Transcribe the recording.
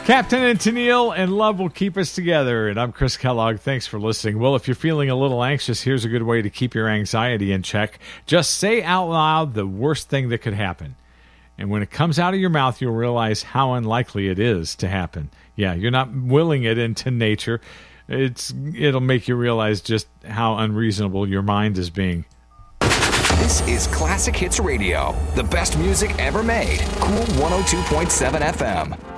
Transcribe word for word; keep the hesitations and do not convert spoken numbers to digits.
Captain and Tennille and love will keep us together. And I'm Chris Kellogg. Thanks for listening. Well, if you're feeling a little anxious, here's a good way to keep your anxiety in check. Just say out loud the worst thing that could happen. And when it comes out of your mouth, you'll realize how unlikely it is to happen. Yeah, you're not willing it into nature. It's It'll make you realize just how unreasonable your mind is being. This is Classic Hits Radio, the best music ever made. Cool one oh two point seven F M.